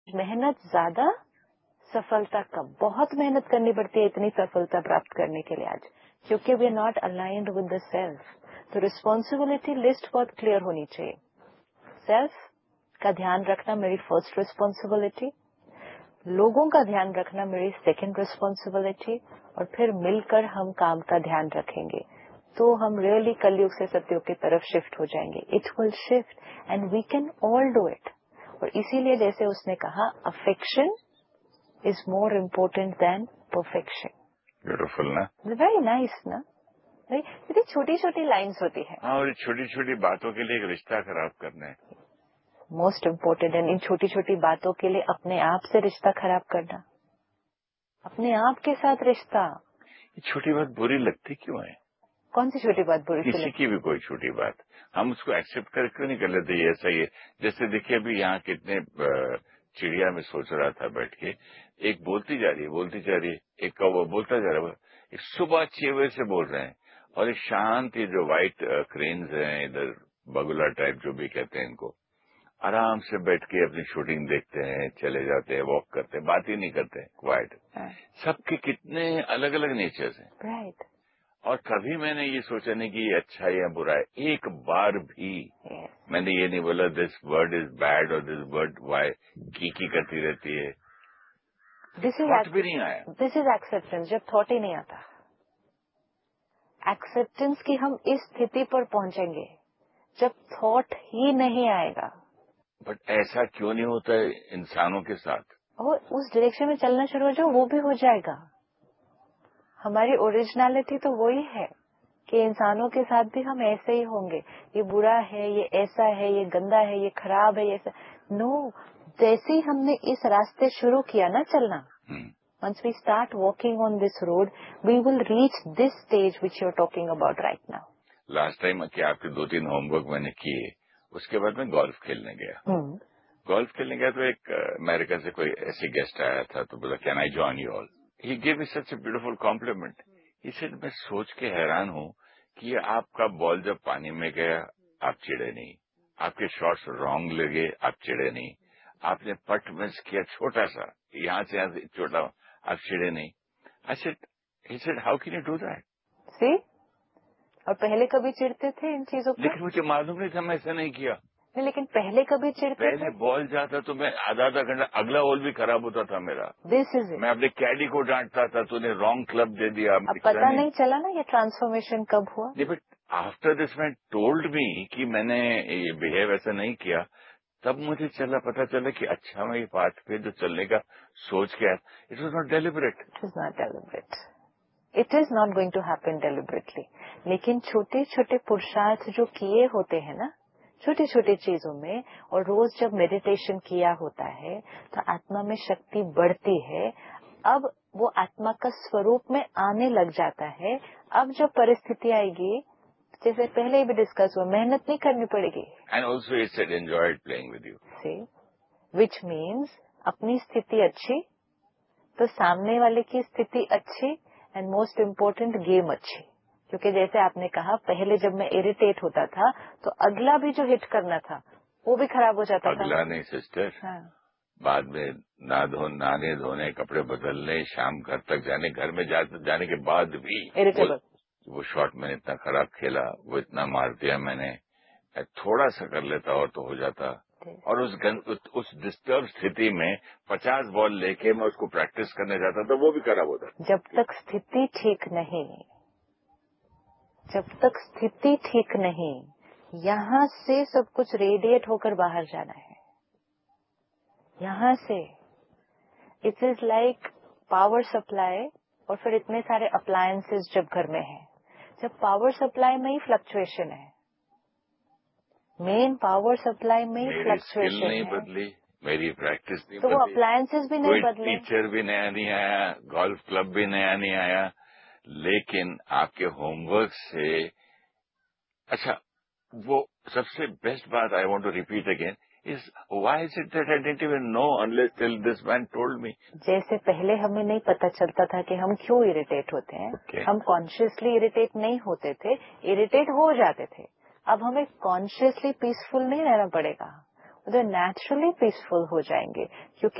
मेहनत ज्यादा, सफलता कम। बहुत मेहनत करनी पड़ती है इतनी सफलता प्राप्त करने के लिए आज, क्योंकि we are not aligned with the self. तो रिस्पॉन्सिबिलिटी लिस्ट बहुत क्लियर होनी चाहिए। सेल्फ का ध्यान रखना मेरी फर्स्ट रिस्पॉन्सिबिलिटी, लोगों का ध्यान रखना मेरी सेकंड रिस्पॉन्सिबिलिटी, और फिर मिलकर हम काम का ध्यान रखेंगे तो हम रियली कलयुग से सतयुग की तरफ शिफ्ट हो जाएंगे। It will shift and we can all do it. और इसीलिए जैसे उसने कहा, affection is more important than perfection. Beautiful ना, वेरी नाइस ना। इतनी छोटी छोटी लाइन्स होती है। हाँ, और छोटी छोटी बातों के लिए एक रिश्ता खराब करना है मोस्ट इम्पोर्टेंट। एंड इन छोटी छोटी बातों के लिए अपने आप से रिश्ता खराब करना, अपने आप के साथ रिश्ता। ये छोटी बात बुरी लगती क्यों है? कौन सी छोटी बात बुरी किसी की भी कोई छोटी बात हम उसको एक्सेप्ट कर क्यों नहीं कर लेते? ये ऐसा ही है। जैसे देखिए अभी यहाँ कितने चिड़िया में सोच रहा था बैठ के, एक बोलती जा रही है, एक कौवा बोलता जा रहा है। एक सुबह 6 बजे से बोल रहे हैं, और एक शांत ये जो व्हाइट क्रेन्स हैं इधर, बगुला टाइप जो भी कहते हैं इनको, आराम से बैठ के अपनी शूटिंग देखते हैं, चले जाते हैं, वॉक करते हैं, बात ही नहीं करते हैं, क्वाइट। सबके कितने अलग अलग नेचर्स हैं। राइट। और कभी मैंने ये सोचा नहीं कि ये अच्छा है या बुरा है। एक बार भी मैंने ये नहीं बोला दिस वर्ड इज बैड और दिस वर्ड वाई की करती रहती है। थॉट भी नहीं आया। This is acceptance. जब थॉट ही नहीं आता, एक्सेप्टेंस की हम इस स्थिति पर पहुंचेंगे जब थॉट ही नहीं आएगा। बट ऐसा क्यों नहीं होता है इंसानों के साथ? और उस डायरेक्शन में चलना शुरू हो जाओ, वो भी हो जाएगा। हमारी ओरिजिनलिटी तो वही है कि इंसानों के साथ भी हम ऐसे ही होंगे। ये बुरा है, ये ऐसा है, ये गंदा है, ये खराब है, ये ऐसा। नो, जैसे ही हमने इस रास्ते शुरू किया ना चलना, once we start walking on this road, we will reach this stage which you're talking about right now. Last time कि आपके 2-3 होमवर्क मैंने किए, उसके बाद मैं गोल्फ खेलने गया। गोल्फ खेलने गया तो एक अमेरिका से कोई ऐसे गेस्ट आया था, तो बोला can I join you all. He give me such a beautiful complement. He said मैं सोच के हैरान हूं कि आपका बॉल जब पानी में गया आप चिढ़े नहीं, आपके शॉट्स रॉन्ग लगे आप चिढ़े नहीं, आपने पट मिस किया छोटा सा, यहाँ से छोटा, आप चिढ़े नहीं। I said, he said how can you do that? सी, और पहले कभी चिढ़ते थे इन चीजों पर? लेकिन मुझे मालूम नहीं था, मैं ऐसा नहीं किया। नहीं, लेकिन पहले कभी चिढ़ते थे? पहले बॉल जाता तो मैं आधा घंटा, अगला बॉल भी खराब होता था मेरा। This is it. मैं अपने कैडी को डांटता था, तूने रॉन्ग क्लब दे दिया। अब पता नहीं चला ना ये ट्रांसफॉर्मेशन कब हुआ? But after this man told me कि मैंने ये बिहेव ऐसा नहीं किया, तब मुझे पता चला कि अच्छा मैं ये पाथ पे जो चलने का सोच के, it was not deliberate. It is not deliberate. It is not going to happen deliberately. लेकिन छोटे छोटे पुरुषार्थ जो किए होते हैं ना, छोटी छोटी चीजों में, और रोज जब मेडिटेशन किया होता है तो आत्मा में शक्ति बढ़ती है। अब वो आत्मा का स्वरूप में आने लग जाता है। अब जब परिस्थिति आएगी, जैसे पहले भी डिस्कस हुआ, मेहनत नहीं करनी पड़ेगी। And also it said enjoyed playing with you, C, which means अपनी स्थिति अच्छी तो सामने वाले की स्थिति अच्छी, एंड मोस्ट इम्पोर्टेंट गेम अच्छी। क्योंकि जैसे आपने कहा, पहले जब मैं इरिटेट होता था तो अगला भी जो हिट करना था वो भी खराब हो जाता था। अगला नहीं सिस्टर, हाँ। बाद में नहाने धोने, कपड़े बदलने, शाम घर तक जाने, घर में जाने के बाद भी इरिटेबल। वो शॉट मैंने इतना खराब खेला, वो इतना मार दिया मैंने, थोड़ा सा कर लेता और तो हो जाता। और उस डिस्टर्ब स्थिति में 50 बॉल लेके मैं उसको प्रैक्टिस करने जाता तो वो भी खराब होता। जब तक स्थिति ठीक नहीं, जब तक स्थिति ठीक नहीं, यहाँ से सब कुछ रेडिएट होकर बाहर जाना है। यहाँ से it is like power supply, और फिर इतने सारे अप्लायंसेस जब घर में है, जब पावर सप्लाई में ही फ्लक्चुएशन है, मेन पावर सप्लाई में ही फ्लक्चुएशन नहीं है, बदली, मेरी प्रैक्टिस नहीं तो बदली, वो अप्लायंसेस भी नहीं बदले, टीचर भी नया नहीं आया, गोल्फ क्लब भी नया नहीं आया, लेकिन आपके होमवर्क से, अच्छा वो सबसे बेस्ट बात I want to repeat again is why is it that I didn't even know unless till this man told me. जैसे पहले हमें नहीं पता चलता था कि हम क्यों इरिटेट होते हैं। हम कॉन्शियसली इरिटेट नहीं होते थे, इरिटेट हो जाते थे। अब हमें कॉन्शियसली पीसफुल नहीं रहना पड़ेगा, उधर नेचुरली पीसफुल हो जाएंगे, क्योंकि